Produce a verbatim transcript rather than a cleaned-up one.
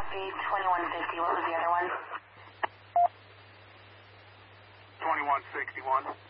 Copy, twenty-one fifty. What was the other one? twenty-one sixty-one.